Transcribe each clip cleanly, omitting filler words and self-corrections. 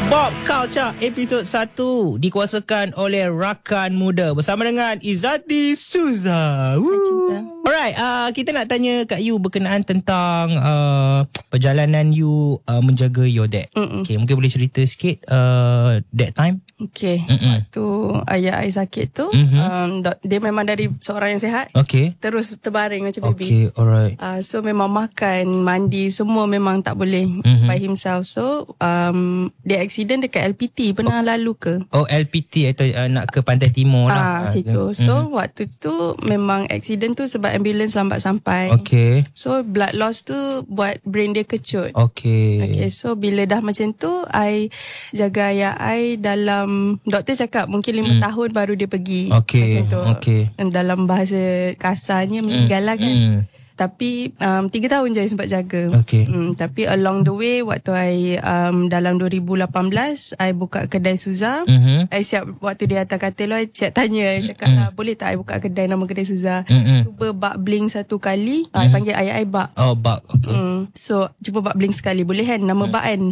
Pop Culture episod 1 dikuasakan oleh rakan muda bersama dengan Izzati Suza. Alright, kita nak tanya Kak Yu berkenaan tentang perjalanan you menjaga your dad. Okay, mungkin boleh cerita sikit that time. Okay, waktu ayah I sakit tu, dia memang dari seorang yang sihat, terus terbaring macam baby. Okay, alright. So memang makan, mandi, semua memang tak boleh by himself. So dia accident dekat LPT. Pernah lalu ke? Oh, LPT atau nak ke Pantai Timur lah. Situ. So waktu tu memang accident tu sebab ambulans lambat sampai. Okay. So blood loss tu buat brain dia kecut. Okay. So bila dah macam tu, I jaga ayah I dalam, doktor cakap mungkin 5 tahun baru dia pergi. Okay. Dalam bahasa kasarnya meninggal lah kan. Tapi 3 tahun je I sempat jaga. Tapi along the way, waktu I dalam 2018 I buka kedai Suza. I siap waktu dia atas katil I tanya, I cakap lah, boleh tak I buka kedai nama kedai Suza. Cuba bak bling 1 kali. I panggil ayah I Bak. Oh, Bak. Okay. So cuba bak bling sekali, boleh kan? Nama Bak kan.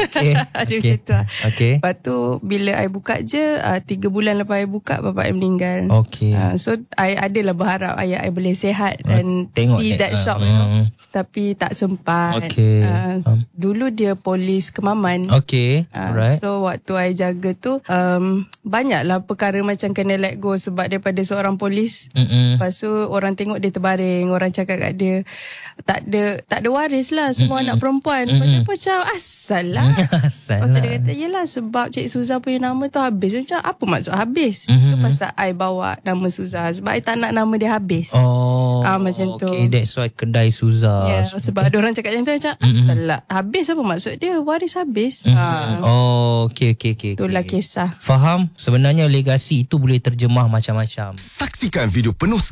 Okay. Okay. Lepas tu bila I buka je, 3 bulan lepas I buka, bapak I meninggal. So I adalah berharap ayah I boleh sihat dan tengok that shop tapi tak sempat. Dulu dia polis Kemaman. Right. So waktu I jaga tu banyaklah perkara macam kena let go sebab daripada seorang polis. Lepas tu orang tengok dia terbaring, orang cakap kat dia tak ada waris lah, semua anak perempuan. Lepas tu macam asal lah. Lepas dia kata yelah sebab Cik Suza punya nama tu habis. Macam apa maksud habis? Itu pasal I bawa nama Suza sebab I tak nak nama dia habis. Macam tu. That's why kedai Suza. Sebab ada orang cakap macam tu, macam lah, habis apa maksud dia? Waris habis. Okay. Itulah kisah. Faham? Sebenarnya legasi itu boleh terjemah macam-macam. Saksikan video penuh